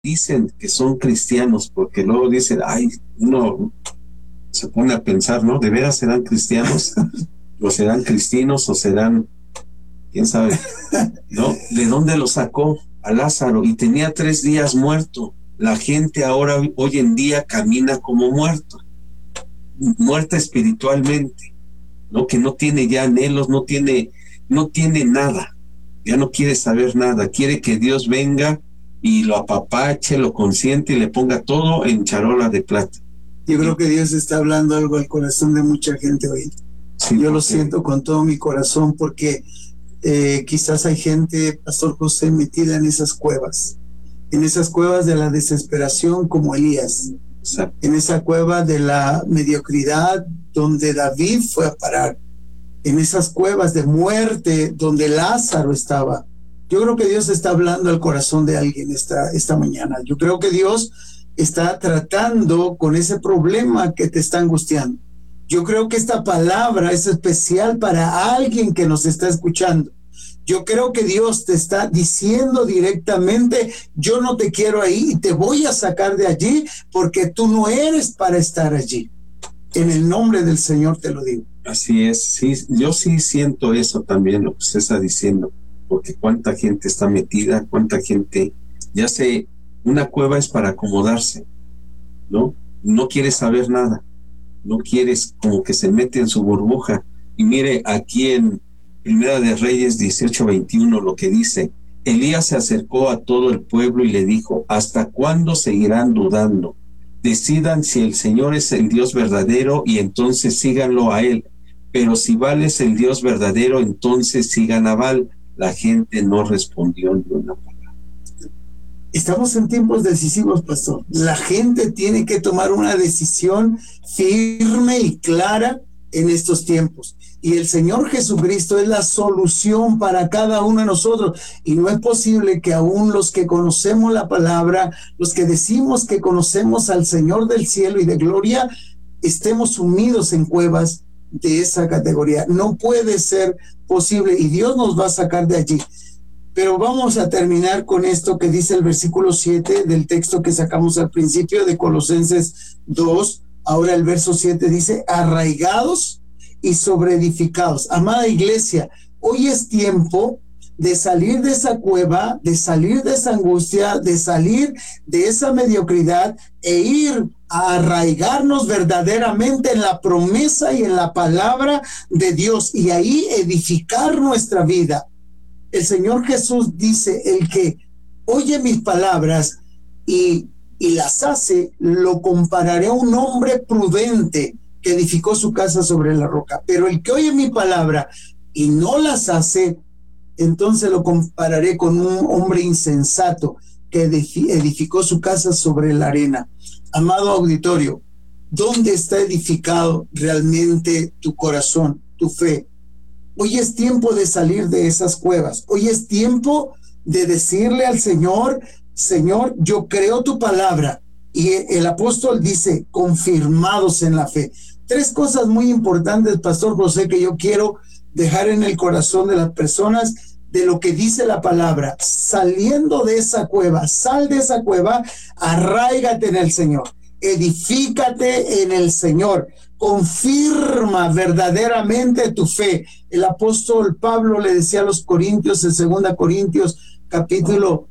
dicen que son cristianos, porque luego dicen, ay, uno se pone a pensar, ¿no? ¿De veras serán cristianos? ¿O serán cristinos? ¿O serán, quién sabe? ¿No? ¿De dónde lo sacó a Lázaro? Y tenía 3 días muerto. La gente ahora, hoy en día, camina como muerto, muerta espiritualmente, ¿no? Que no tiene ya anhelos, no tiene nada, ya no quiere saber nada, quiere que Dios venga y lo apapache, lo consiente y le ponga todo en charola de plata. Yo creo que Dios está hablando algo al corazón de mucha gente hoy. Sí, yo lo siento con todo mi corazón, porque quizás hay gente, Pastor José, metida en esas cuevas de la desesperación, como Elías. Exacto. En esa cueva de la mediocridad donde David fue a parar, en esas cuevas de muerte donde Lázaro estaba. Yo creo que Dios está hablando al corazón de alguien esta mañana. Yo creo que Dios está tratando con ese problema que te está angustiando. Yo creo que esta palabra es especial para alguien que nos está escuchando. Yo creo que Dios te está diciendo directamente, yo no te quiero ahí y te voy a sacar de allí porque tú no eres para estar allí. En el nombre del Señor te lo digo. Así es, sí, yo sí siento eso también, lo que usted está diciendo, porque cuánta gente está metida, cuánta gente, ya sé, una cueva es para acomodarse, ¿no? No quieres saber nada, no quieres, como que se mete en su burbuja. Y mire, aquí en Primera de Reyes 18:21 lo que dice: Elías se acercó a todo el pueblo y le dijo, ¿hasta cuándo seguirán dudando? Decidan si el Señor es el Dios verdadero y entonces síganlo a él, pero si Baal es el Dios verdadero, entonces sigan a Baal. La gente no respondió ni una palabra. Estamos en tiempos decisivos, pastor. La gente tiene que tomar una decisión firme y clara en estos tiempos. Y el Señor Jesucristo es la solución para cada uno de nosotros. Y no es posible que aún los que conocemos la palabra, los que decimos que conocemos al Señor del cielo y de gloria, estemos sumidos en cuevas de esa categoría. No puede ser posible, y Dios nos va a sacar de allí. Pero vamos a terminar con esto que dice el versículo 7 del texto que sacamos al principio de Colosenses 2. Ahora el verso 7 dice, arraigados y sobreedificados. Amada iglesia, hoy es tiempo de salir de esa cueva, de salir de esa angustia, de salir de esa mediocridad e ir a arraigarnos verdaderamente en la promesa y en la palabra de Dios, y ahí edificar nuestra vida. El Señor Jesús dice, el que oye mis palabras y las hace, lo compararé a un hombre prudente que edificó su casa sobre la roca. Pero el que oye mi palabra y no las hace, entonces lo compararé con un hombre insensato que edificó su casa sobre la arena. Amado auditorio, ¿dónde está edificado realmente tu corazón, tu fe? Hoy es tiempo de salir de esas cuevas. Hoy es tiempo de decirle al Señor, Señor, yo creo tu palabra. Y el apóstol dice, confirmados en la fe. 3 cosas muy importantes, Pastor José, que yo quiero dejar en el corazón de las personas de lo que dice la palabra. Saliendo de esa cueva, sal de esa cueva, arráigate en el Señor. Edifícate en el Señor. Confirma verdaderamente tu fe. El apóstol Pablo le decía a los corintios en 2 Corintios capítulo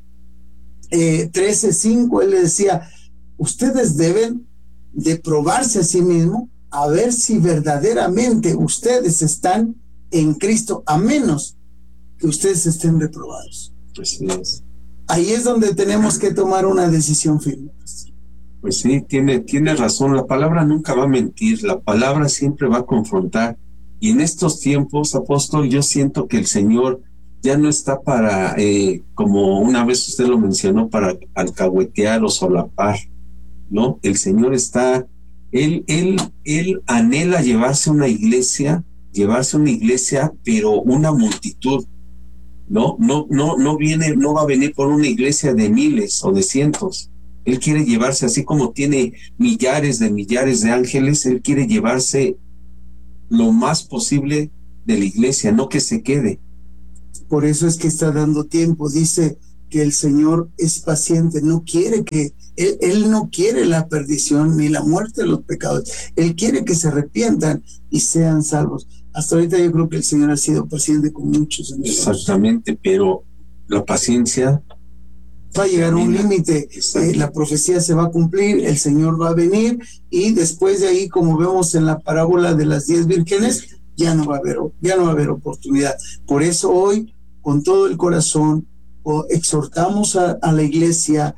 13:5, él le decía, ustedes deben de probarse a sí mismos a ver si verdaderamente ustedes están en Cristo, a menos que ustedes estén reprobados. Así es. Ahí es donde tenemos que tomar una decisión firme. Pues sí, tiene razón. La palabra nunca va a mentir, la palabra siempre va a confrontar. Y en estos tiempos, apóstol, yo siento que el Señor ya no está para, como una vez usted lo mencionó, para alcahuetear o solapar, ¿no? El Señor está, Él anhela llevarse una iglesia, pero una multitud, ¿no? No va a venir por una iglesia de miles o de cientos. Él quiere llevarse, así como tiene millares de ángeles, Él quiere llevarse lo más posible de la iglesia, no que se quede. Por eso es que está dando tiempo. Dice que el Señor es paciente, no quiere que, Él no quiere la perdición ni la muerte de los pecadores. Él quiere que se arrepientan y sean salvos. Hasta ahorita yo creo que el Señor ha sido paciente con muchos de nosotros. Exactamente, pero la paciencia va a llegar a un límite, la profecía se va a cumplir, el Señor va a venir, y después de ahí, como vemos en la parábola de las 10 vírgenes, ya no va a haber oportunidad. Por eso hoy, con todo el corazón, exhortamos a la iglesia,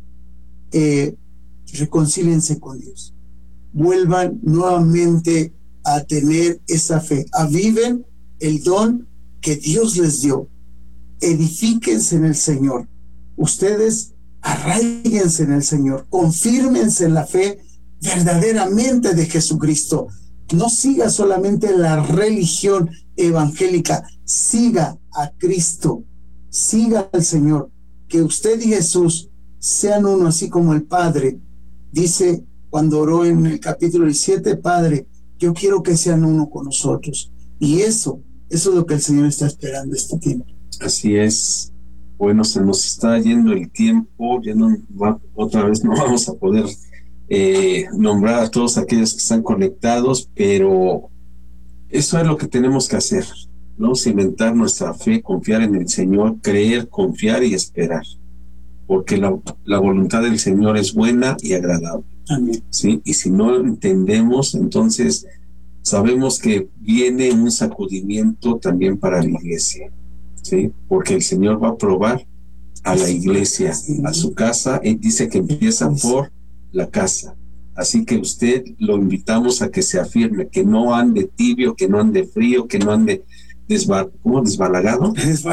reconcíliense con Dios, vuelvan nuevamente a tener esa fe, aviven el don que Dios les dio, edifíquense en el Señor, ustedes arraíguense en el Señor, confírmense en la fe verdaderamente de Jesucristo. No siga solamente la religión evangélica, siga a Cristo, siga al Señor, que usted y Jesús sean uno, así como el Padre dice cuando oró en el capítulo 17, Padre, yo quiero que sean uno con nosotros. Y eso es lo que el Señor está esperando este tiempo. Así es. Bueno, se nos está yendo el tiempo, ya no otra vez no vamos a poder nombrar a todos aquellos que están conectados, pero eso es lo que tenemos que hacer, ¿no? Cimentar nuestra fe, confiar en el Señor, creer, confiar y esperar, porque la voluntad del Señor es buena y agradable. Amén. ¿Sí? Y si no entendemos, entonces sabemos que viene un sacudimiento también para la iglesia, ¿sí? Porque el Señor va a probar a la iglesia, a su casa, y dice que empieza por la casa. Así que usted lo invitamos a que se afirme, que no ande tibio, que no ande frío, que no ande desbalagado,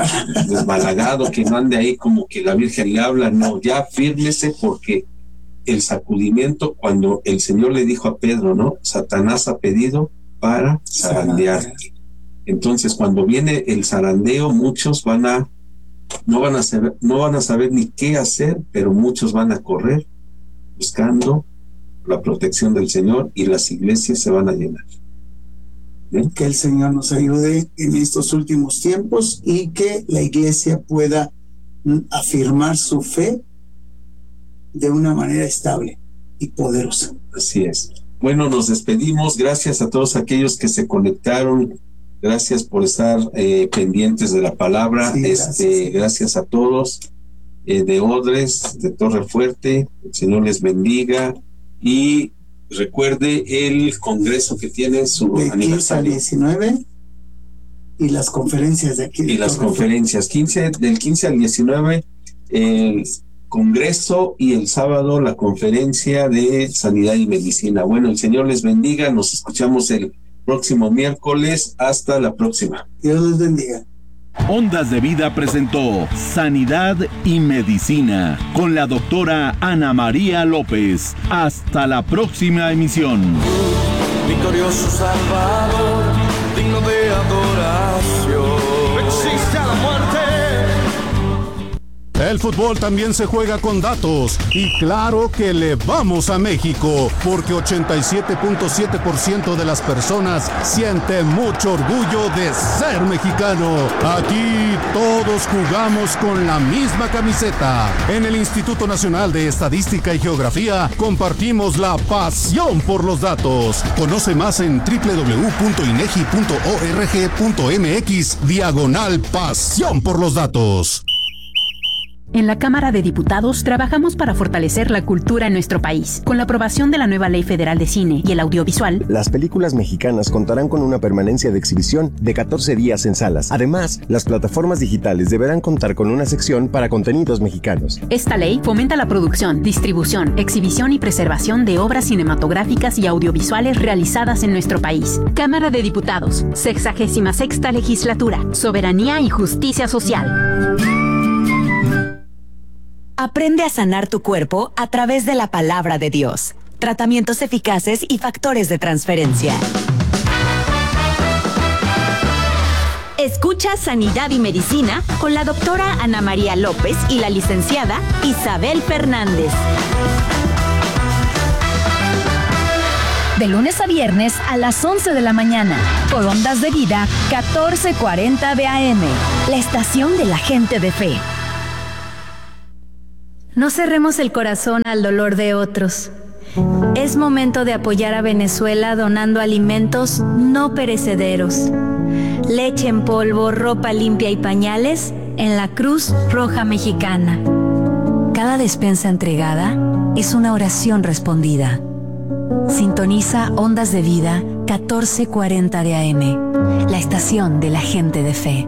que no ande ahí como que la Virgen le habla. No, ya fírmese, porque el sacudimiento, cuando el Señor le dijo a Pedro, ¿no? Satanás ha pedido para zarandearte. Entonces, cuando viene el zarandeo, muchos no van a saber ni qué hacer, pero muchos van a correr buscando la protección del Señor, y las iglesias se van a llenar. ¿Bien? Que el Señor nos ayude en estos últimos tiempos y que la iglesia pueda afirmar su fe de una manera estable y poderosa. Así es. Bueno, nos despedimos. Gracias a todos aquellos que se conectaron. Gracias por estar pendientes de la palabra. Sí, gracias a todos de Odres, de Torre Fuerte. El Señor les bendiga. Y recuerde el congreso que tiene su de aniversario. 15 al 19 y las conferencias de aquí. Y las conferencias, del 15 al 19, el congreso, y el sábado la conferencia de sanidad y medicina. Bueno, el Señor les bendiga. Nos escuchamos el próximo miércoles. Hasta la próxima. Dios les bendiga. Ondas de Vida presentó Sanidad y Medicina con la doctora Ana María López. Hasta la próxima emisión. Victorioso Salvador, digno de adoración. Existe a la muerte. El fútbol también se juega con datos, y claro que le vamos a México, porque 87.7% de las personas sienten mucho orgullo de ser mexicano. Aquí todos jugamos con la misma camiseta. En el Instituto Nacional de Estadística y Geografía compartimos la pasión por los datos. Conoce más en www.inegi.org.mx/pasión por los datos. En la Cámara de Diputados trabajamos para fortalecer la cultura en nuestro país. Con la aprobación de la nueva Ley Federal de Cine y el Audiovisual, las películas mexicanas contarán con una permanencia de exhibición de 14 días en salas. Además, las plataformas digitales deberán contar con una sección para contenidos mexicanos. Esta ley fomenta la producción, distribución, exhibición y preservación de obras cinematográficas y audiovisuales realizadas en nuestro país. Cámara de Diputados, 66ª Legislatura, Soberanía y Justicia Social. Aprende a sanar tu cuerpo a través de la palabra de Dios. Tratamientos eficaces y factores de transferencia. Escucha Sanidad y Medicina con la doctora Ana María López y la licenciada Isabel Fernández. De lunes a viernes a las 11 de la mañana. Por Ondas de Vida, 1440 de AM. La estación de la gente de fe. No cerremos el corazón al dolor de otros. Es momento de apoyar a Venezuela donando alimentos no perecederos. Leche en polvo, ropa limpia y pañales en la Cruz Roja Mexicana. Cada despensa entregada es una oración respondida. Sintoniza Ondas de Vida 1440 de AM, la estación de la gente de fe.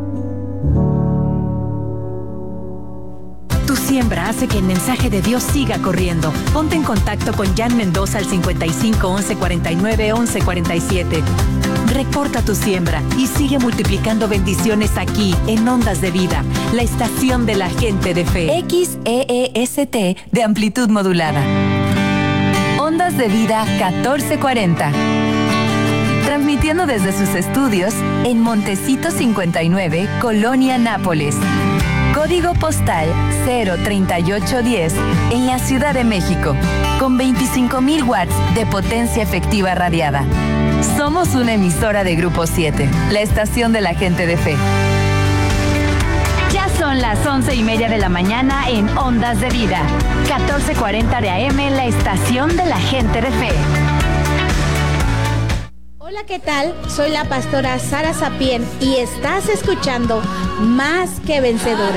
Tu siembra hace que el mensaje de Dios siga corriendo. Ponte en contacto con Jan Mendoza al 55 11 49 11 47. Reporta tu siembra y sigue multiplicando bendiciones aquí en Ondas de Vida, la estación de la gente de fe. XEEST de amplitud modulada. Ondas de Vida 1440. Transmitiendo desde sus estudios en Montecito 59, Colonia Nápoles. Código postal 03810 en la Ciudad de México, con 25,000 watts de potencia efectiva radiada. Somos una emisora de Grupo 7, la estación de la gente de fe. Ya son las 11:30 de la mañana en Ondas de Vida, 1440 de AM, la estación de la gente de fe. Hola, ¿qué tal? Soy la pastora Sara Sapien y estás escuchando Más que Vencedora.